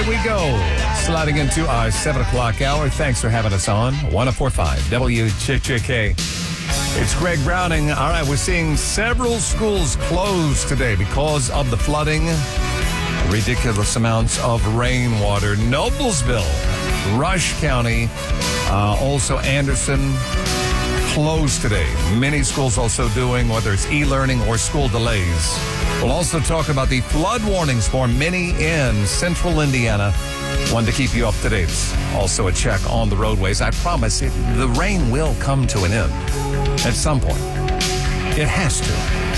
away we go. Sliding into our 7 o'clock hour. Thanks for having us on 104.5 WJJK. It's Greg Browning. All right, we're seeing several schools closed today because of the flooding. Ridiculous amounts of rainwater. Noblesville, Rush County, also Anderson, closed today. Many schools also doing, whether it's e-learning or school delays. We'll also talk about the flood warnings for many in central Indiana. One to keep you up to date. Also a check on the roadways. I promise the rain will come to an end at some point. It has to.